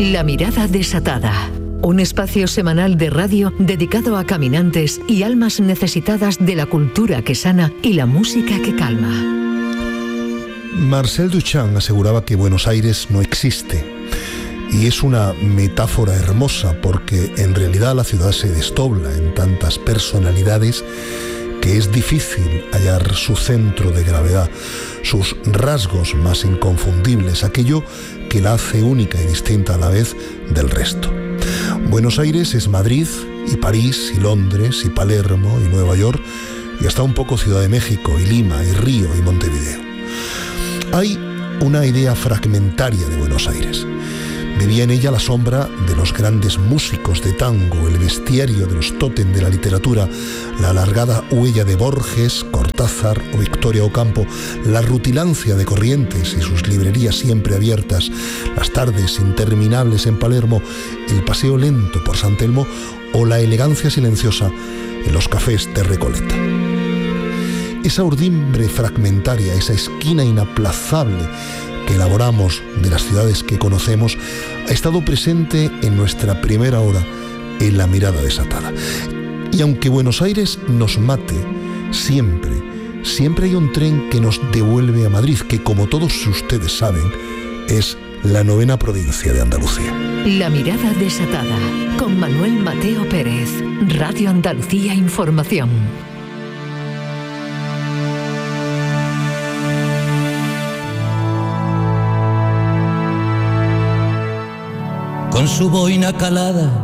La mirada desatada. Un espacio semanal de radio dedicado a caminantes y almas necesitadas de la cultura que sana y la música que calma. Marcel Duchamp aseguraba que Buenos Aires no existe. Y es una metáfora hermosa porque en realidad la ciudad se desdobla en tantas personalidades que es difícil hallar su centro de gravedad, sus rasgos más inconfundibles, aquello que la hace única y distinta a la vez del resto. Buenos Aires es Madrid y París y Londres y Palermo y Nueva York y hasta un poco Ciudad de México y Lima y Río y Montevideo. Hay una idea fragmentaria de Buenos Aires. Vivía en ella la sombra de los grandes músicos de tango, el bestiario de los tótem de la literatura, la alargada huella de Borges, Cortázar o Victoria Ocampo, la rutilancia de Corrientes y sus librerías siempre abiertas, las tardes interminables en Palermo, el paseo lento por San Telmo o la elegancia silenciosa en los cafés de Recoleta. Esa urdimbre fragmentaria, esa esquina inaplazable que elaboramos de las ciudades que conocemos, ha estado presente en nuestra primera hora en La mirada desatada. Y aunque Buenos Aires nos mate, siempre hay un tren que nos devuelve a Madrid, que como todos ustedes saben, es la 9ª provincia de Andalucía. La mirada desatada, con Manuel Mateo Pérez, Radio Andalucía Información. Con su boina calada